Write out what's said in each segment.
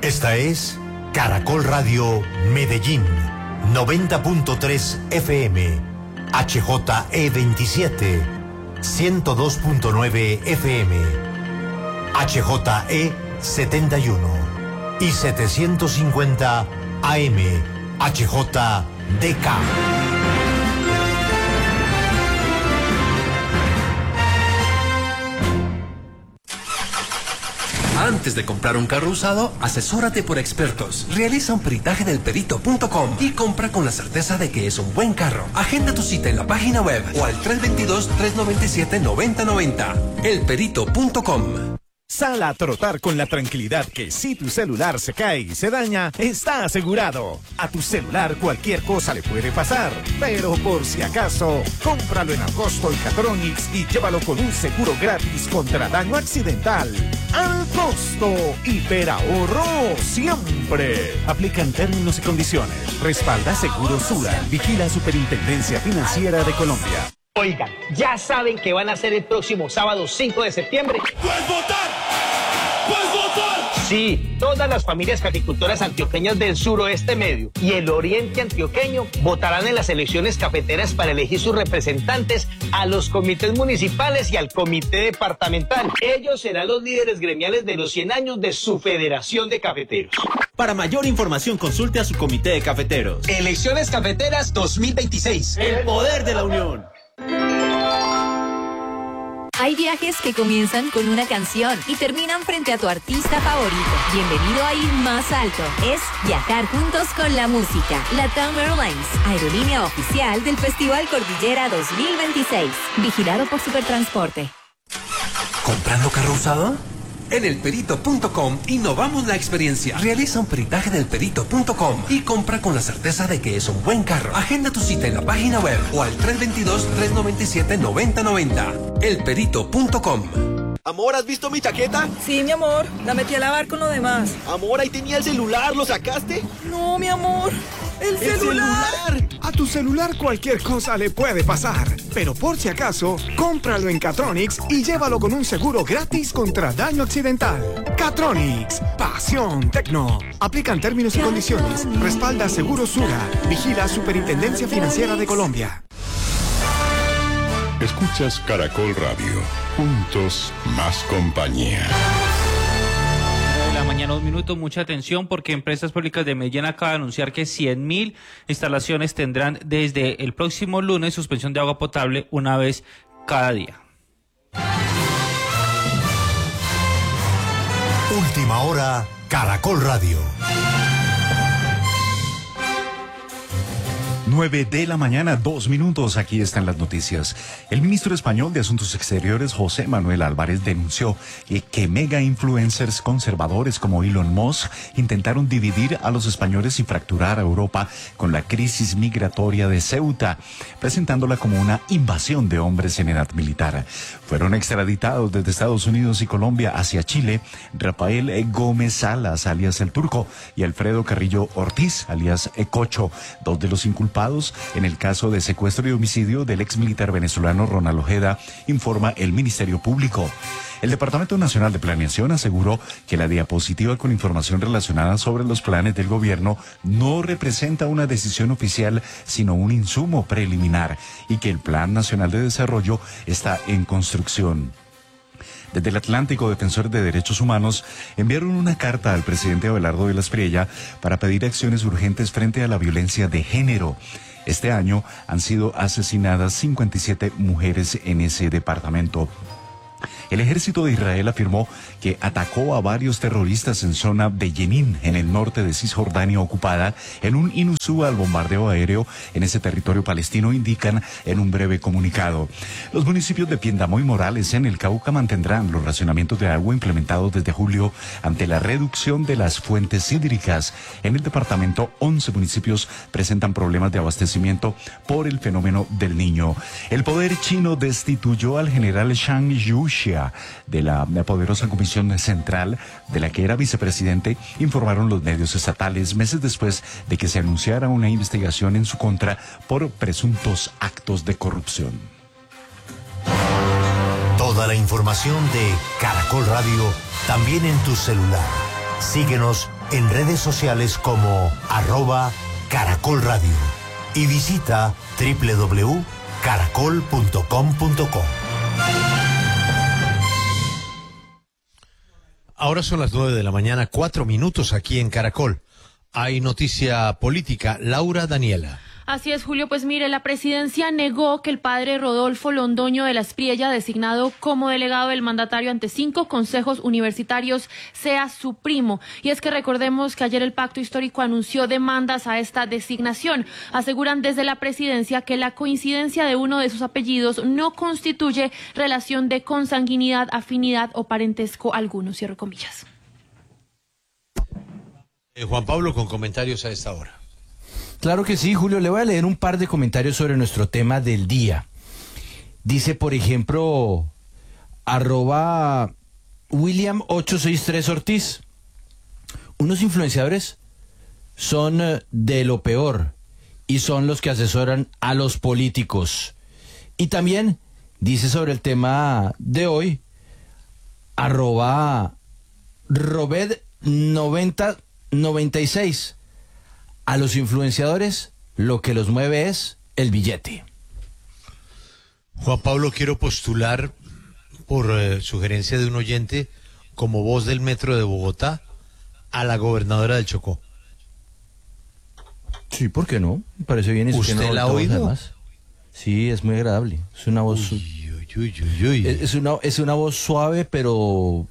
Esta es Caracol Radio Medellín, 90.3 FM, HJE27, 102.9 FM, HJE71 y 750 AM, HJDK. Antes de comprar un carro usado, asesórate por expertos. Realiza un peritaje del perito.com y compra con la certeza de que es un buen carro. Agenda tu cita en la página web o al 322-397-9090. Elperito.com. Sal a trotar con la tranquilidad que si tu celular se cae y se daña, está asegurado. A tu celular cualquier cosa le puede pasar, pero por si acaso, cómpralo en Alcosto y Catronics y llévalo con un seguro gratis contra daño accidental. Alcosto, hiperahorro siempre. Aplican términos y condiciones. Respalda Seguro Sura. Vigila Superintendencia Financiera de Colombia. Oigan, ¿ya saben qué van a hacer el próximo sábado 5 de septiembre? ¡Puedes votar! ¡Puedes votar! Sí, todas las familias caficultoras antioqueñas del suroeste medio y el oriente antioqueño votarán en las elecciones cafeteras para elegir sus representantes a los comités municipales y al comité departamental. Ellos serán los líderes gremiales de los 100 años de su Federación de Cafeteros. Para mayor información consulte a su comité de cafeteros. Elecciones Cafeteras 2026. El poder de la unión. Hay viajes que comienzan con una canción y terminan frente a tu artista favorito. Bienvenido a ir más alto. Es viajar juntos con la música. LATAM Airlines, aerolínea oficial del Festival Cordillera 2026. Vigilado por Supertransporte. ¿Comprando carro usado? En elperito.com innovamos la experiencia. Realiza un peritaje del perito.com y compra con la certeza de que es un buen carro. Agenda tu cita en la página web o al 322-397-9090. Elperito.com. Amor, ¿has visto mi chaqueta? Sí, mi amor, la metí a lavar con lo demás. Amor, ahí tenía el celular, ¿lo sacaste? No, mi amor, el celular. A tu celular cualquier cosa le puede pasar, pero por si acaso, cómpralo en Catronics y llévalo con un seguro gratis contra daño accidental. Catronics, pasión tecno. Aplican términos y condiciones. Respalda Seguro Sura. Vigila Superintendencia Financiera de Colombia. Escuchas Caracol Radio. Juntos, más compañía. De la mañana, 1 minuto, mucha atención porque Empresas Públicas de Medellín acaba de anunciar que 100.000 instalaciones tendrán desde el próximo lunes suspensión de agua potable una vez cada día. Última hora, Caracol Radio. 9 de la mañana, 2 minutos. Aquí están las noticias. El ministro español de Asuntos Exteriores, José Manuel Álvarez, denunció que mega influencers conservadores como Elon Musk intentaron dividir a los españoles y fracturar a Europa con la crisis migratoria de Ceuta, presentándola como una invasión de hombres en edad militar. Fueron extraditados desde Estados Unidos y Colombia hacia Chile Rafael Gómez Salas, alias El Turco, y Alfredo Carrillo Ortiz, alias Cocho, dos de los inculpados en el caso de secuestro y homicidio del ex militar venezolano Ronald Ojeda, informa el Ministerio Público. El Departamento Nacional de Planeación aseguró que la diapositiva con información relacionada sobre los planes del gobierno no representa una decisión oficial, sino un insumo preliminar, y que el Plan Nacional de Desarrollo está en construcción. Desde el Atlántico, defensores de derechos humanos enviaron una carta al presidente Abelardo de la Espriella para pedir acciones urgentes frente a la violencia de género. Este año han sido asesinadas 57 mujeres en ese departamento. El ejército de Israel afirmó que atacó a varios terroristas en zona de Jenin, en el norte de Cisjordania ocupada, en un inusual bombardeo aéreo en ese territorio palestino, indican en un breve comunicado. Los municipios de Piendamó y Morales en el Cauca mantendrán los racionamientos de agua implementados desde julio ante la reducción de las fuentes hídricas. En el departamento, 11 municipios presentan problemas de abastecimiento por el fenómeno del Niño. El poder chino destituyó al general Zhang Yuxia de la poderosa Comisión Central, de la que era vicepresidente, informaron los medios estatales meses después de que se anunciara una investigación en su contra por presuntos actos de corrupción. Toda la información de Caracol Radio también en tu celular. Síguenos en redes sociales como @caracolradio y visita www.caracol.com.co. Ahora son las 9 de la mañana, 4 minutos aquí en Caracol. Hay noticia política. Laura Daniela. Así es, Julio. Pues mire, la presidencia negó que el padre Rodolfo Londoño de la Espriella, designado como delegado del mandatario ante 5 consejos universitarios, sea su primo. Y es que recordemos que ayer el Pacto Histórico anunció demandas a esta designación. Aseguran desde la presidencia que la coincidencia de uno de sus apellidos no constituye relación de consanguinidad, afinidad o parentesco alguno, cierro comillas. Juan Pablo, con comentarios a esta hora. Claro que sí, Julio. Le voy a leer un par de comentarios sobre nuestro tema del día. Dice, por ejemplo, @William863 Ortiz. Unos influenciadores son de lo peor y son los que asesoran a los políticos. Y también dice sobre el tema de hoy, @Robed9096. A los influenciadores lo que los mueve es el billete. Juan Pablo, quiero postular por sugerencia de un oyente como voz del Metro de Bogotá a la gobernadora del Chocó. Sí, ¿por qué no? Me parece bien. ¿Usted la ha oído? Además. Sí, es muy agradable. Es una voz... Es una voz suave, pero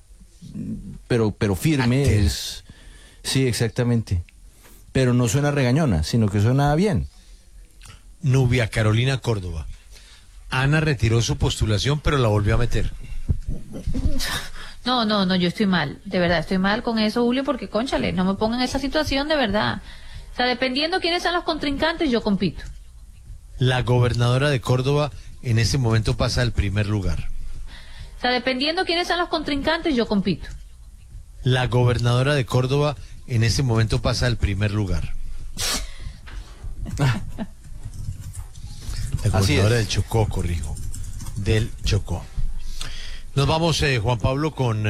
firme. Sí, exactamente. Pero no suena regañona, sino que suena bien. Nubia Carolina Córdoba. Ana retiró su postulación, pero la volvió a meter. No, yo estoy mal. De verdad, estoy mal con eso, Julio, porque, cónchale, no me pongan en esa situación de verdad. O sea, dependiendo quiénes sean los contrincantes, yo compito. La gobernadora de Córdoba en ese momento pasa al primer lugar. O sea, dependiendo quiénes sean los contrincantes, yo compito. La gobernadora de Córdoba en ese momento pasa al primer lugar. La gobernadora del Chocó, corrijo. Del Chocó. Nos vamos, Juan Pablo, con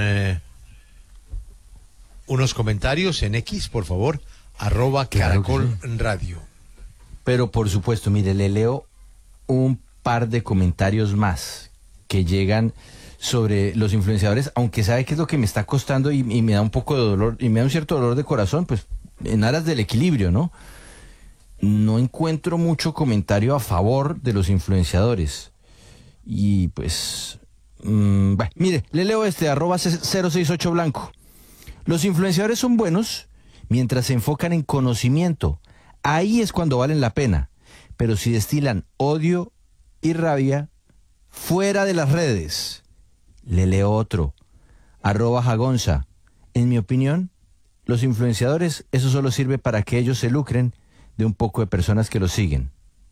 unos comentarios en X, por favor. @Caracol Radio. Pero por supuesto, mire, le leo un par de comentarios más que llegan sobre los influenciadores, aunque sabe que es lo que me está costando y me da un poco de dolor, y me da un cierto dolor de corazón, pues en aras del equilibrio, ¿no? No encuentro mucho comentario a favor de los influenciadores. Y pues, mire, le leo @068 Blanco. Los influenciadores son buenos mientras se enfocan en conocimiento. Ahí es cuando valen la pena. Pero si destilan odio y rabia, fuera de las redes. Le leo otro, @Jagonza. En mi opinión, los influenciadores, eso solo sirve para que ellos se lucren de un poco de personas que los siguen.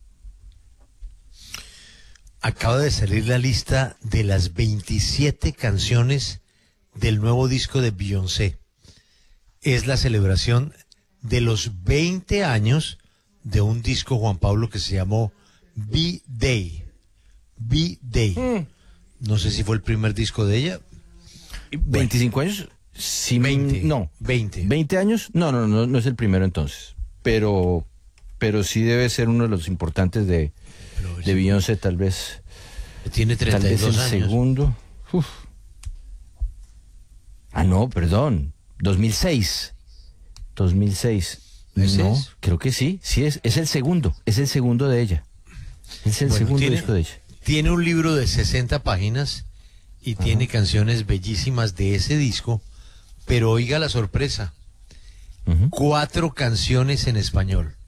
Acaba de salir la lista de las 27 canciones del nuevo disco de Beyoncé. Es la celebración de los 20 años de un disco, Juan Pablo, que se llamó B-Day. B-Day. No sé si fue el primer disco de ella. 25 años. Sí, 20. No. 20. 20 años. No es el primero entonces. Pero sí debe ser uno de los importantes de Beyoncé, tal vez. Tiene 32 tal vez el años. Segundo. Uf. No, perdón. 2006. 2006. No, creo que sí. Sí, es el segundo. Es el segundo de ella. Es el segundo disco de ella. Tiene un libro de 60 páginas y tiene canciones bellísimas de ese disco, pero oiga la sorpresa. 4 canciones en español.